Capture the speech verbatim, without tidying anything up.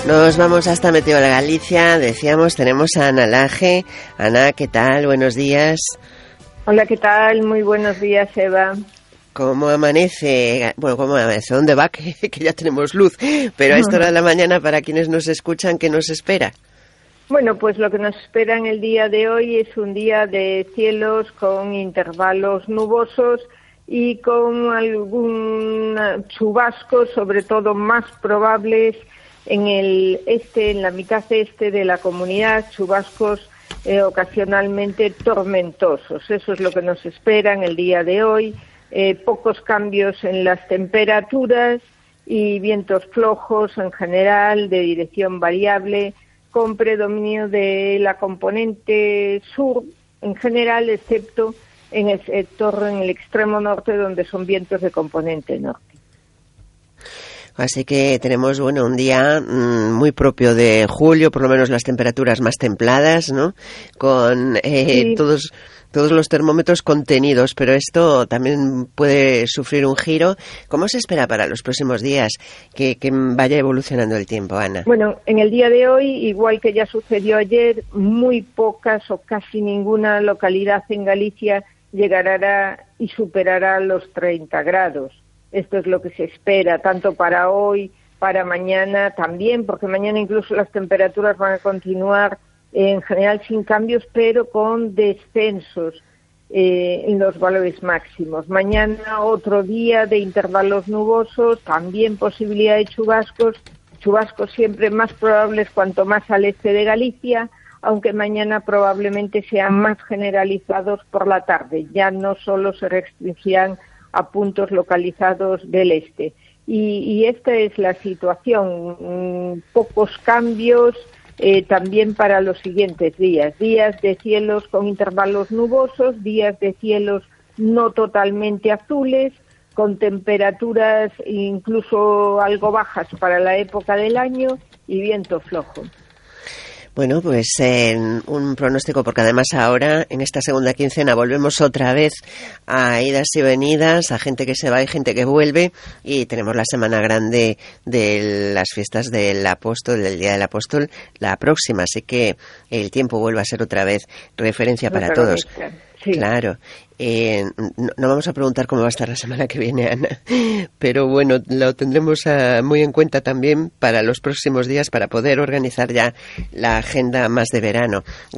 Nos vamos hasta Meteo de Galicia. Decíamos, tenemos a Ana Laje. Ana, ¿qué tal? Buenos días. Hola, ¿qué tal? Muy buenos días, Eva. ¿Cómo amanece? Bueno, ¿cómo amanece? ¿Dónde va? Que, que ya tenemos luz. Pero a esta hora de la mañana, para quienes nos escuchan, ¿qué nos espera? Bueno, pues lo que nos espera en el día de hoy es un día de cielos con intervalos nubosos y con algún chubasco, sobre todo más probables en el este, en la mitad este de la comunidad, chubascos eh, ocasionalmente tormentosos. Eso es lo que nos espera en el día de hoy. Eh, pocos cambios en las temperaturas y vientos flojos en general, de dirección variable, con predominio de la componente sur en general, excepto en el sector, en el extremo norte, donde son vientos de componente norte. Así que tenemos, bueno, un día mmm, muy propio de julio, por lo menos las temperaturas más templadas, ¿no? Con eh, sí. todos todos los termómetros contenidos, pero esto también puede sufrir un giro. ¿Cómo se espera para los próximos días que, que vaya evolucionando el tiempo, Ana? Bueno, en el día de hoy, igual que ya sucedió ayer, muy pocas o casi ninguna localidad en Galicia llegará y superará los treinta grados. Esto es lo que se espera, tanto para hoy, para mañana también, porque mañana incluso las temperaturas van a continuar en general sin cambios, pero con descensos eh, en los valores máximos. Mañana otro día de intervalos nubosos, también posibilidad de chubascos, chubascos siempre más probables cuanto más al este de Galicia, aunque mañana probablemente sean más generalizados por la tarde, ya no solo se restringirán a puntos localizados del este. Y, y esta es la situación, mm, pocos cambios eh, también para los siguientes días. Días de cielos con intervalos nubosos, días de cielos no totalmente azules, con temperaturas incluso algo bajas para la época del año y viento flojo. Bueno, pues eh, un pronóstico, porque además ahora, en esta segunda quincena, volvemos otra vez a idas y venidas, a gente que se va y gente que vuelve, y tenemos la semana grande de las fiestas del Apóstol, del Día del Apóstol, la próxima, así que el tiempo vuelve a ser otra vez referencia para todos. Sí. Claro. Eh, no, no vamos a preguntar cómo va a estar la semana que viene, Ana, pero bueno, lo tendremos uh, muy en cuenta también para los próximos días, para poder organizar ya la agenda más de verano.